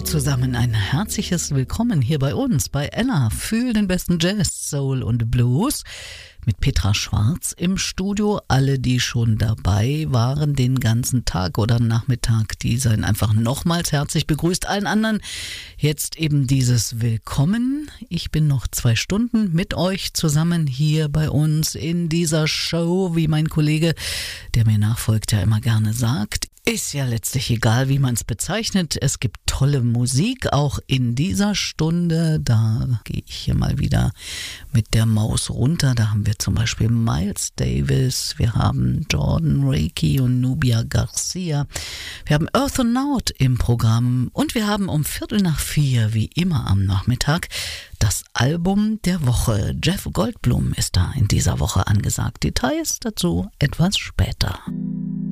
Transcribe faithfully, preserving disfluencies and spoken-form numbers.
zusammen, ein herzliches Willkommen hier bei uns, bei Ella, für den besten Jazz, Soul und Blues. Mit Petra Schwarz im Studio. Alle, die schon dabei waren den ganzen Tag oder Nachmittag, die seien einfach nochmals herzlich begrüßt. Allen anderen jetzt eben dieses Willkommen. Ich bin noch zwei Stunden mit euch zusammen hier bei uns in dieser Show, wie mein Kollege, der mir nachfolgt, ja immer gerne sagt. Ist ja letztlich egal, wie man es bezeichnet. Es gibt tolle Musik, auch in dieser Stunde. Da gehe ich hier mal wieder mit der Maus runter. Da haben wir zum Beispiel Miles Davis, wir haben Jordan Rakey und Nubia Garcia. Wir haben Earthonaut im Programm und wir haben um Viertel nach vier, wie immer am Nachmittag, das Album der Woche. Jeff Goldblum ist da in dieser Woche angesagt. Details dazu etwas später.